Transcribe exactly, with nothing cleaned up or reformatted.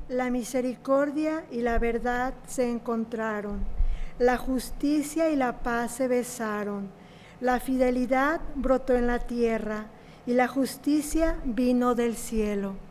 La misericordia y la verdad se encontraron, la justicia y la paz se besaron, la fidelidad brotó en la tierra y la justicia vino del cielo.